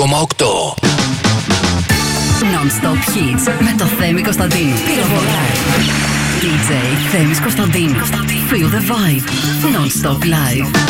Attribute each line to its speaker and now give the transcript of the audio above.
Speaker 1: 106,8.
Speaker 2: Non-stop hits με το Θέμη Κωνσταντίνου. Πυροβολάει. DJ Θέμης Κωνσταντίνου. Feel the vibe. Non-stop live.